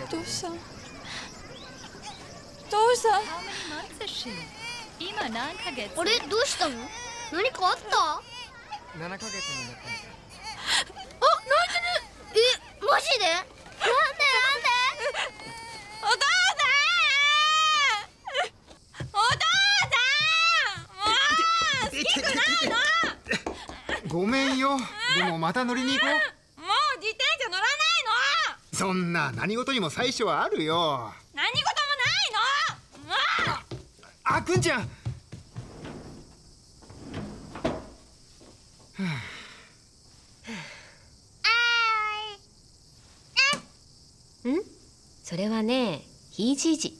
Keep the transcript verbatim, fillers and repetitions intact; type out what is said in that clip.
父さん、父さん。 今何ヶ月？ あれ、どうしたの？何かあった？ ななかげつになったんだ。 あ、泣いてる。え、マジで？なんでなんで？ お父さん、お父さん、もう好きくないの。 ごめんよ。でもまた乗りに行こう。 もう自転車乗らないの。 そんな何事にも最初はあるよ。 何事もないの。もう。 あ、くんちゃん。 ん？それはね、ひいじいじ。